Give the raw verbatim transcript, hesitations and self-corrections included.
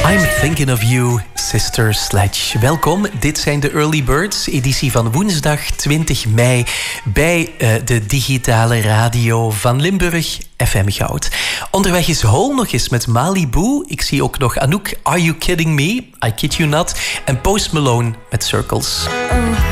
I'm Thinking of You, Sister Sledge. Welkom, dit zijn de Early Birds, editie van woensdag twintig mei... bij uh, de digitale radio van Limburg, F M Goud. Onderweg is Hol nog eens met Malibu. Ik zie ook nog Anouk, Are You Kidding Me? I Kid You Not. En Post Malone met Circles. Oh.